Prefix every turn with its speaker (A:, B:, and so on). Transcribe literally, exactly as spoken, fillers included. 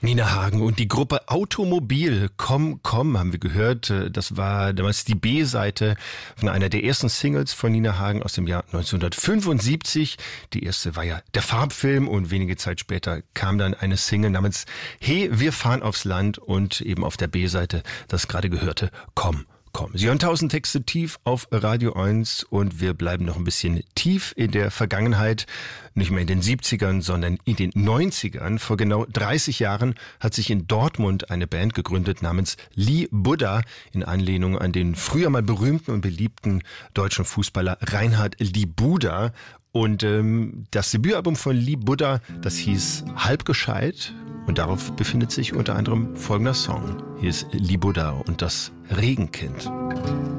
A: Nina Hagen und die Gruppe Automobil, Komm, komm, haben wir gehört. Das war damals die B-Seite von einer der ersten Singles von Nina Hagen aus dem Jahr neunzehnhundertfünfundsiebzig. Die erste war ja der Farbfilm und wenige Zeit später kam dann eine Single namens Hey, wir fahren aufs Land und eben auf der B-Seite das gerade gehörte Komm. Komm. Sie hören tausend Texte tief auf Radio eins und wir bleiben noch ein bisschen tief in der Vergangenheit. Nicht mehr in den siebzigern, sondern in den neunzigern. Vor genau dreißig Jahren hat sich in Dortmund eine Band gegründet namens Lee Buddha in Anlehnung an den früher mal berühmten und beliebten deutschen Fußballer Reinhard Lee Buda. Und ähm, das Debütalbum von Lee Buddha, das hieß Halb gescheit und darauf befindet sich unter anderem folgender Song. Hier ist Lee Buddha und das Regenkind.